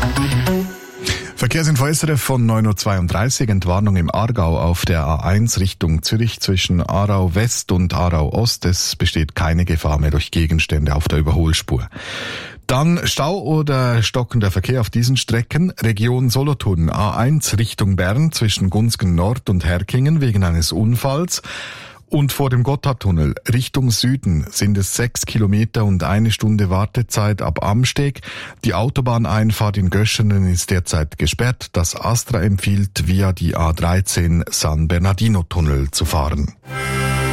Verkehrsinfo SRF von 9.32 Uhr. Entwarnung im Aargau auf der A1 Richtung Zürich zwischen Aarau West und Aarau Ost. Es besteht keine Gefahr mehr durch Gegenstände auf der Überholspur. Dann Stau oder stockender Verkehr auf diesen Strecken. Region Solothurn A1 Richtung Bern zwischen Gunzgen Nord und Herkingen wegen eines Unfalls. Und vor dem Gotthardtunnel Richtung Süden sind es 6 Kilometer und 1 Stunde Wartezeit ab Amsteg. Die Autobahneinfahrt in Göschenen ist derzeit gesperrt. Das ASTRA empfiehlt, via die A13 San Bernardino Tunnel zu fahren.